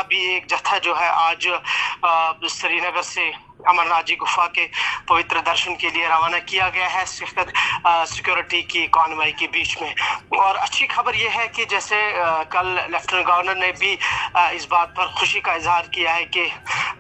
का भी एक जत्था जो है आज श्रीनगर से अमरनाथ जी गुफा के पवित्र दर्शन के लिए रवाना किया गया है सिक्योरिटी की कॉन्वॉय के बीच में। और अच्छी खबर यह है कि जैसे कल लेफ्टिनेंट गवर्नर ने भी इस बात पर खुशी का इजहार किया है कि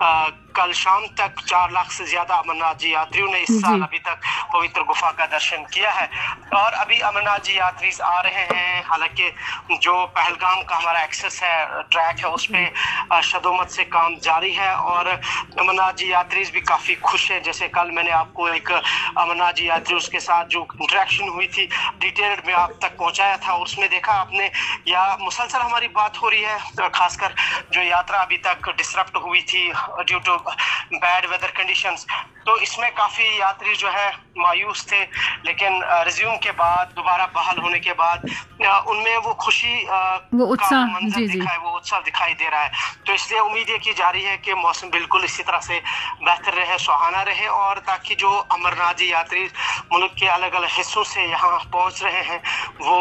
कल शाम तक 4 लाख से ज्यादा अमरनाथ जी यात्रियों ने इस साल अभी तक पवित्र गुफा का दर्शन किया है। और अभी अमरनाथ जी यात्री आ रहे हैं, हालांकि जो पहलगाम का हमारा एक्सेस है ट्रैक है उस पे शदोमत से काम जारी है और अमरनाथ जी यात्री भी काफी खुश है। जैसे कल मैंने आपको एक अमरनाथ जी यात्री उसके साथ जो इंटरेक्शन हुई थी डिटेल्ड में आप तक पहुंचाया था, उसमें देखा आपने या मुसलसल हमारी बात हो रही है खासकर जो यात्रा अभी तक डिसरप्ट हुई थी due to bad weather conditions, तो इसमें काफी यात्री जो है मायूस थे, लेकिन रिज्यूम के बाद दोबारा बहाल होने के बाद उनमें वो खुशी वो उत्साह वो उत्साह दिखाई दे रहा है। तो इसलिए उम्मीद ये की जा रही है कि मौसम बिल्कुल इसी तरह से बेहतर रहे, सुहाना रहे और ताकि जो अमरनाथ जी यात्री मुल्क के अलग अलग हिस्सों से यहाँ पहुँच रहे हैं वो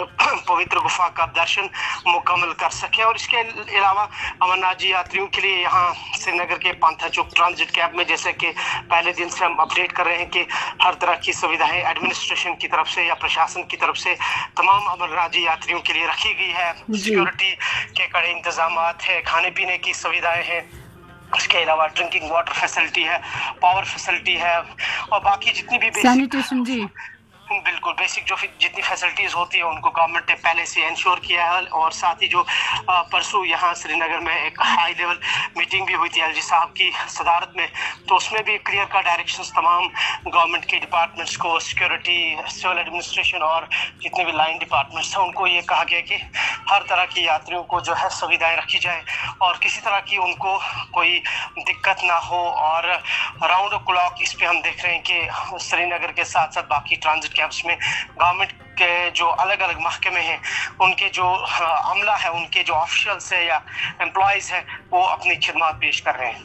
पवित्र गुफा का दर्शन मुकम्मल कर सके। और इसके अलावा अमरनाथ जी यात्रियों के लिए यहाँ श्रीनगर के पांथा चौक ट्रांजिट कैंप में जैसे कि पहले दिन से हम अपडेट कर रहे हैं कि हर तरह की सुविधाएं एडमिनिस्ट्रेशन की तरफ से या प्रशासन की तरफ से तमाम अमरनाथ जी यात्रियों के लिए रखी गई है। सिक्योरिटी के कड़े इंतजाम है, खाने पीने की सुविधाएं हैं, इसके अलावा ड्रिंकिंग वाटर फैसिलिटी है, पावर फैसिलिटी है और बाकी जितनी भी सैनिटेशन जी बिल्कुल बेसिक जो जितनी फैसिलिटीज होती है उनको गवर्नमेंट ने पहले से इंश्योर किया है। और साथ ही जो परसों यहाँ श्रीनगर में एक हाई लेवल मीटिंग भी हुई थी एलजी साहब की सदारत में, तो उसमें भी क्लियर कट डायरेक्शंस तमाम गवर्नमेंट के डिपार्टमेंट्स को, सिक्योरिटी, सिविल एडमिनिस्ट्रेशन और जितने भी लाइन डिपार्टमेंट्स हैं उनको ये कहा गया कि हर तरह की यात्रियों को जो है सुविधाएं रखी जाए और किसी तरह की उनको कोई दिक्कत ना हो। और राउंड द क्लॉक इस पे हम देख रहे हैं कि श्रीनगर के साथ साथ बाकी ट्रांजिट कैंप्स में गवर्नमेंट के जो अलग अलग महकमे हैं उनके जो अमला है, उनके जो ऑफिशियल्स है या एम्प्लॉयज है वो अपनी खिदमत पेश कर रहे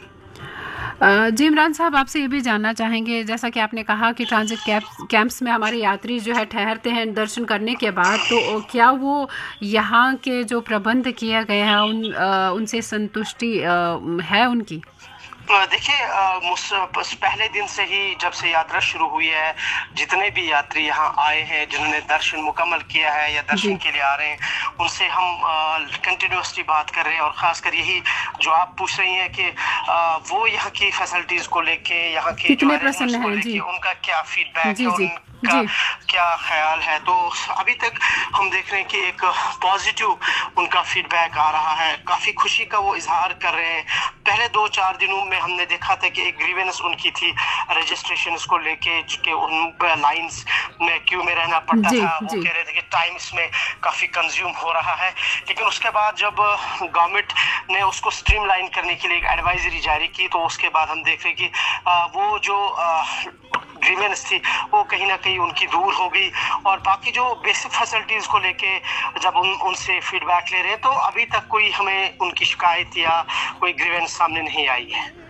हैं। जी इमरान साहब, आपसे ये भी जानना चाहेंगे, जैसा कि आपने कहा कि ट्रांजिट कैंप्स में हमारे यात्री जो है ठहरते हैं दर्शन करने के बाद, तो क्या वो यहाँ के जो प्रबंध किए गए हैं उनसे संतुष्टि है उनकी? देखिए पहले दिन से ही जब से यात्रा शुरू हुई है जितने भी यात्री यहाँ आए हैं जिन्होंने दर्शन मुकम्मल किया है या दर्शन के लिए आ रहे हैं उनसे हम कंटिन्यूसली बात कर रहे हैं और ख़ासकर यही जो आप पूछ रही हैं कि वो यहाँ की फैसिलिटीज़ को लेके, यहाँ के कितने प्रसन्न हैं जी, उनका क्या फीडबैक है, उनका क्या ख्याल है। तो अभी तक हम देख रहे हैं कि एक पॉजिटिव उनका फीडबैक आ रहा है, काफ़ी खुशी का वो इजहार कर रहे हैं। पहले 2-4 दिनों में हमने देखा था कि एक ग्रीवेंस उनकी थी रजिस्ट्रेशन को लेके, कि उन लाइंस में क्यू में रहना पड़ता था, वो कह रहे थे कि टाइम इसमें काफ़ी कंज्यूम हो रहा है। लेकिन उसके बाद जब गवर्नमेंट ने उसको स्ट्रीमलाइन करने के लिए एक एडवाइजरी जारी की तो उसके बाद हम देख रहे कि वो जो ग्रीवेंस थी वो कहीं ना कहीं उनकी दूर हो गई। और बाकी जो बेसिक फैसिलिटीज़ को लेके जब उनसे फीडबैक ले रहे हैं तो अभी तक कोई हमें उनकी शिकायत या कोई ग्रीवेंस सामने नहीं आई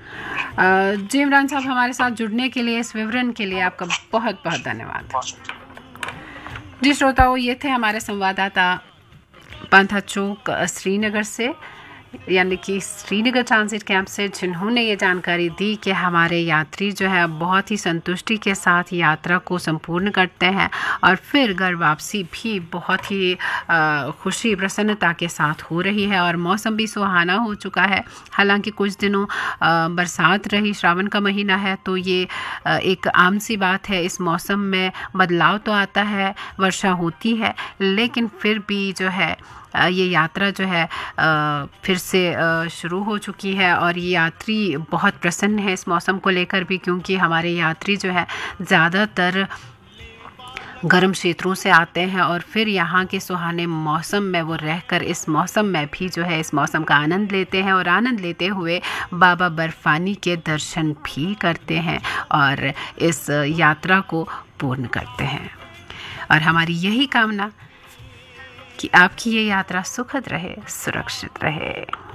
है। जी इमरान साहब, हमारे साथ जुड़ने के लिए, इस विवरण के लिए आपका बहुत बहुत धन्यवाद। जी श्रोताओं, ये थे हमारे संवाददाता पांथा चौक श्रीनगर से, यानी कि श्रीनगर ट्रांजिट कैंप से, जिन्होंने ये जानकारी दी कि हमारे यात्री जो है बहुत ही संतुष्टि के साथ यात्रा को संपूर्ण करते हैं और फिर घर वापसी भी बहुत ही खुशी प्रसन्नता के साथ हो रही है और मौसम भी सुहाना हो चुका है। हालांकि कुछ दिनों बरसात रही, श्रावण का महीना है तो ये एक आम सी बात है, इस मौसम में बदलाव तो आता है, वर्षा होती है, लेकिन फिर भी जो है ये यात्रा जो है फिर से शुरू हो चुकी है और ये यात्री बहुत प्रसन्न है इस मौसम को लेकर भी, क्योंकि हमारे यात्री जो है ज़्यादातर गर्म क्षेत्रों से आते हैं और फिर यहाँ के सुहाने मौसम में वो रहकर इस मौसम में भी जो है इस मौसम का आनंद लेते हैं और आनंद लेते हुए बाबा बर्फानी के दर्शन भी करते हैं और इस यात्रा को पूर्ण करते हैं। और हमारी यही कामना कि आपकी ये यात्रा सुखद रहे, सुरक्षित रहे।